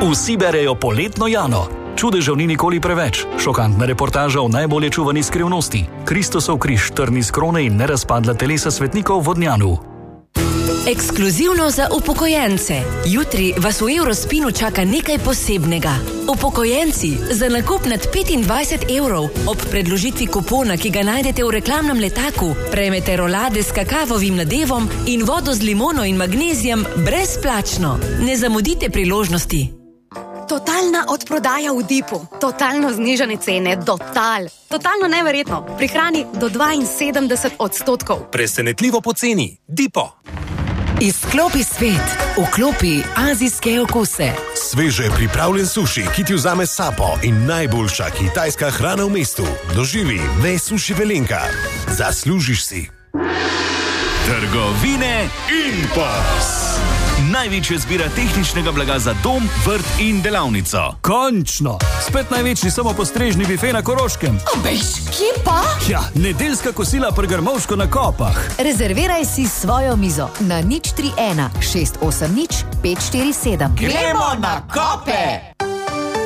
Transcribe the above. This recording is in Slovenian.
Vsi berejo Poletno Jano. Čudežev ni nikoli preveč. Šokantna reportaža o najbolje čuvani skrivnosti. Kristusov križ, trn iz krone in nerazpadla telesa svetnikov v Vodnjanu. Ekskluzivno za upokojence. Jutri vas v Eurospinu čaka nekaj posebnega. Upokojenci, za nakup nad 25 € ob predložitvi kupona, ki ga najdete v reklamnem letaku, prejmete rolade s kakavovim nadevom in vodo z limono in magnezijem brezplačno. Ne zamudite priložnosti. Totalna odprodaja v Dipu. Totalno znižane cene. Totalno neverjetno. Prihrani do 72%. Presenetljivo poceni. Dipo. Izklopi svet. Vklopi azijske okuse. Sveže pripravljen suši, ki ti vzame sapo in najboljša kitajska hrana v mestu. Doživi Suši Velenka. Zaslužiš si. Trgovine Impulz. Največja zbira tehničnega blaga za dom, vrt in delavnico. Končno! Spet največji samopostrežni bife na Koroškem. Bež, kje pa? Ja, nedeljska kosila pri Grmovško na Kopah. Rezerviraj si svojo mizo na 031 680 547. Gremo na Kope!